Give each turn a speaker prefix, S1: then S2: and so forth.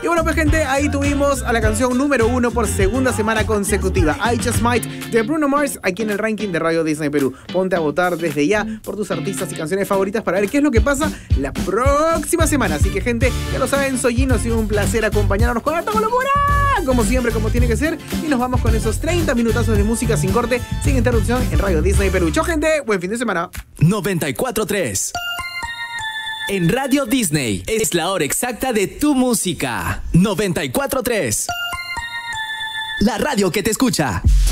S1: Y bueno, pues gente, ahí tuvimos a la canción número 1 por segunda semana consecutiva, I Just Might, de Bruno Mars, aquí en el ranking de Radio Disney Perú. Ponte a votar desde ya por tus artistas y canciones favoritas para ver qué es lo que pasa la próxima semana. Así que gente, ya lo saben, soy Gino, ha sido un placer acompañarnos con esta locura, como siempre, como tiene que ser. Y nos vamos con esos 30 minutazos de música sin corte, sin interrupción en Radio Disney Perú. Chau gente, buen fin de semana.
S2: 94.3. En Radio Disney es la hora exacta de tu música. 94.3. La radio que te escucha.